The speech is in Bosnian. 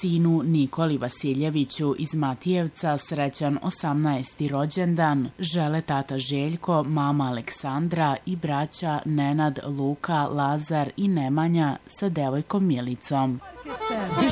Sinu Nikoli Vasiljeviću iz Matijevca srećan 18. rođendan žele tata Željko, mama Aleksandra i braća Nenad, Luka, Lazar i Nemanja sa devojkom Milicom.